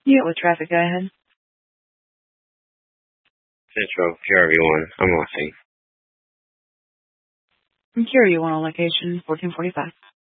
Yeah, with traffic, go ahead. Central, QRV1. I'm watching. From Cure, you want on location 1445.